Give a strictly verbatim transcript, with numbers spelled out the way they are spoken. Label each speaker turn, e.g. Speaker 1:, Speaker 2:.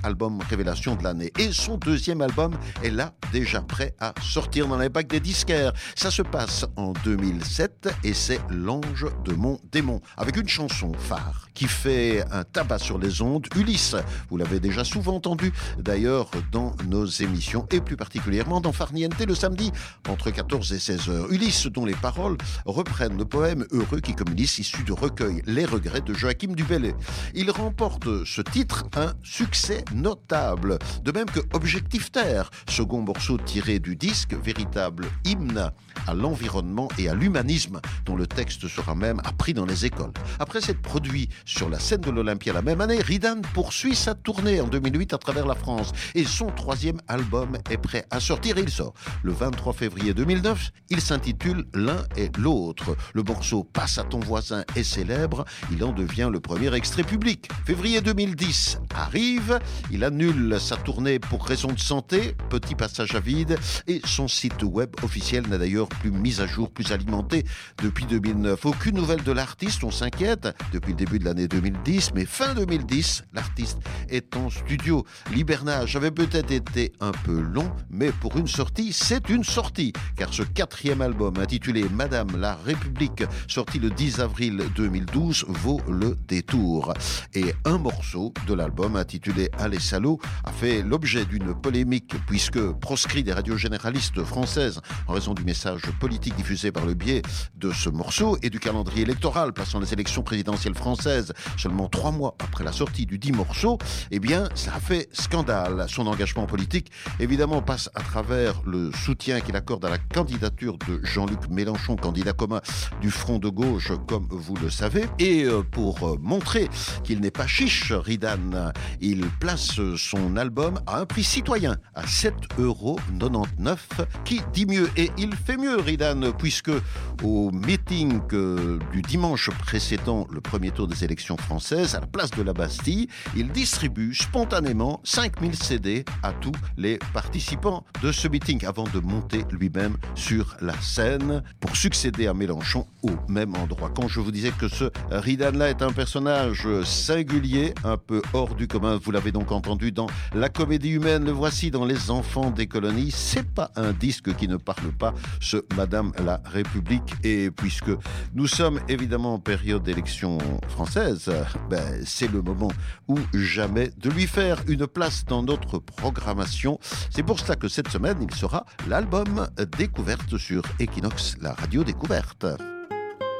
Speaker 1: album révélation de l'année. Et son deuxième album est là, déjà prêt à sortir dans les bacs des disquaires. Ça se passe en deux mille sept et c'est L'Ange de mon démon, avec une chanson phare qui fait un tabac sur les ondes, Ulysse. Vous l'avez déjà souvent entendu d'ailleurs dans nos émissions et plus particulièrement dans Farniente le samedi entre quatorze et seize heures. Ulysse dont les paroles reprennent le poème heureux qui comme Ulysse issu du recueil Les Regrets de Joachim du Bellay. Il remporte ce titre un succès notable, de même que Objectif Terre, second morceau tiré du disque, véritable hymne à l'environnement et à l'humanisme dont le texte sera même appris dans les écoles. Après s'être produit sur la scène de l'Olympia la même année, Ridan poursuit sa tournée en deux mille huit à travers la France et son troisième album est prêt à sortir. Il sort le vingt-trois février deux mille neuf. Il s'intitule L'un et l'autre. Le morceau Passe à ton voisin est célèbre. Il en devient le premier extrait public. Février deux mille dix arrive. Il annule sa tournée pour raison de santé. Petit passage à vide. Et son site web officiel n'a d'ailleurs plus mis à jour, plus alimenté depuis deux mille neuf. Aucune nouvelle de l'artiste, on s'inquiète depuis le début de l'année deux mille dix. Mais fin deux mille dix, l'artiste est en studio. L'hibernage avait peut-être été un peu long, mais pour une sortie, c'est une sortie. Car ce quatrième album intitulé Madame la République, sorti le dix avril deux mille douze, vaut le détour. Et un morceau de l'album intitulé Allez Salaud a fait l'objet d'une polémique puisque proscrit des radios généralistes françaises en raison du message politique diffusé par le biais de ce morceau et du calendrier électoral plaçant les élections présidentielles françaises seulement trois mois après la sortie du dit morceau, eh bien ça a fait scandale. Son engagement politique évidemment passe à travers le soutien qu'il accorde à la candidature de Jean-Luc Mélenchon, candidat commun du Front de gauche, comme vous le savez. Et pour montrer qu'il n'est pas chiche, Ridan, il place son album à un prix citoyen, à sept euros quatre-vingt-dix-neuf. Qui dit mieux? Et il fait mieux, Ridan, puisque au meeting du dimanche précédent le premier tour des élections françaises, à la place de la Bastille, il distribue spontanément cinq mille C D à tous les participants de ce meeting avant de monter lui-même sur la scène pour succéder à Mélenchon au même endroit. Quand je vous disais que ce Ridan-là est un personnage singulier, un peu hors du commun, vous l'avez donc entendu dans La Comédie Humaine, le voici dans Les Enfants des Colonies. C'est pas un disque qui ne parle pas, ce Madame la République. Et puisque nous sommes évidemment en période d'élection française, ben, c'est le moment ou jamais de lui faire une place dans notre programmation. C'est pour cela que cette semaine, il sera l'album Découverte sur Equinox, la radio découverte.